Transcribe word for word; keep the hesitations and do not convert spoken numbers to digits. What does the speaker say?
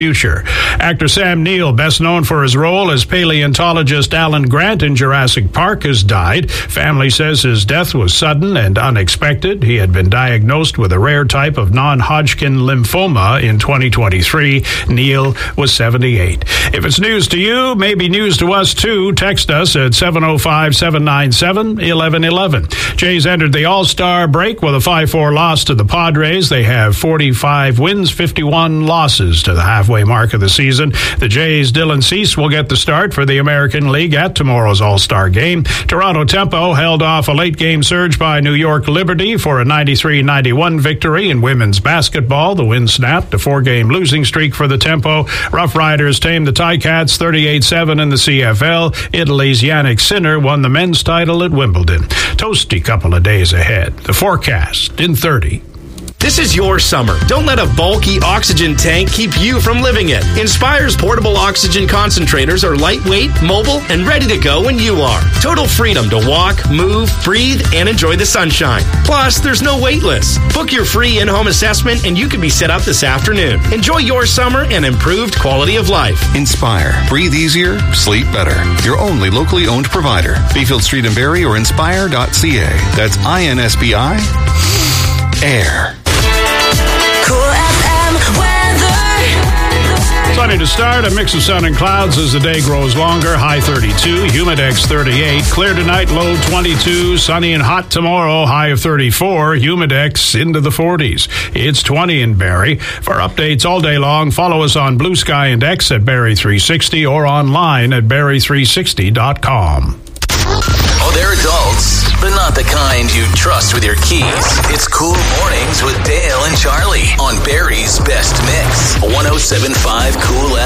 future. Actor Sam Neill, best known for his role as paleontologist Alan Grant in Jurassic Park, has died. Family says his death was sudden and unexpected. He had been diagnosed with a rare type of non-Hodgkin lymphoma in twenty twenty-three. Neill was seventy-eight. If it's news to you, maybe news to us too. Text us at seven oh five, seven nine seven, one one one one. Jays entered the All-Star break with a five four loss to the Padres. They have forty-five wins, fifty-one losses to the halfway mark of the season. The Jays' Dylan Cease will get the start for the American League at tomorrow's All-Star game. Toronto Tempo held off a late-game surge by New York Liberty for a ninety-three ninety-one victory in women's basketball. The win snapped a four-game losing streak for the Tempo. Rough Riders tamed the Ticats thirty-eight seven in the C F L. Italy's Yannick Sinner won the men's title at Wimbledon. Toasty couple of days ahead. The forecast in thirty. This is your summer. Don't let a bulky oxygen tank keep you from living it. Inspire's portable oxygen concentrators are lightweight, mobile, and ready to go when you are. Total freedom to walk, move, breathe, and enjoy the sunshine. Plus, there's no wait list. Book your free in-home assessment and you can be set up this afternoon. Enjoy your summer and improved quality of life. Inspire. Breathe easier, sleep better. Your only locally owned provider. Beefield Street in Barrie or inspire dot c a. That's I N S B I. Air. Sunny to start, a mix of sun and clouds as the day grows longer. High thirty-two, Humidex thirty-eight. Clear tonight, low twenty-two. Sunny and hot tomorrow, high of thirty-four. Humidex into the forties. It's twenty in Barrie. For updates all day long, follow us on Blue Sky and X at Barrie three sixty or online at barrie three sixty dot com. Oh, they're adults, but not the kind you trust with your keys. It's Cool Mornings with Dale and Charlie on Barrie's Best Mix. one oh seven point five Cool